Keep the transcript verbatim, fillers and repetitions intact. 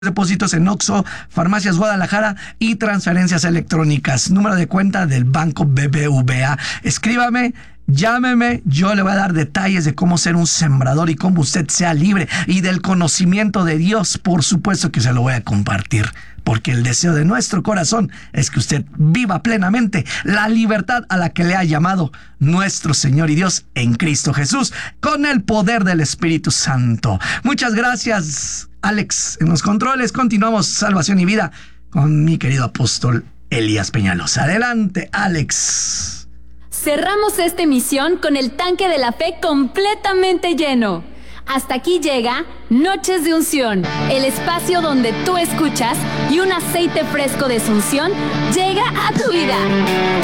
Depósitos en Oxxo, Farmacias Guadalajara y transferencias electrónicas. Número de cuenta del Banco B B V A. Escríbame, llámeme, yo le voy a dar detalles de cómo ser un sembrador y cómo usted sea libre, y del conocimiento de Dios, por supuesto que se lo voy a compartir, porque el deseo de nuestro corazón es que usted viva plenamente la libertad a la que le ha llamado nuestro Señor y Dios en Cristo Jesús, con el poder del Espíritu Santo. Muchas gracias, Alex, en los controles. Continuamos Salvación y Vida con mi querido apóstol Elías Peñalosa. Adelante, Alex. Cerramos esta emisión con el tanque de la fe completamente lleno. Hasta aquí llega Noches de Unción, el espacio donde tú escuchas y un aceite fresco de unción llega a tu vida.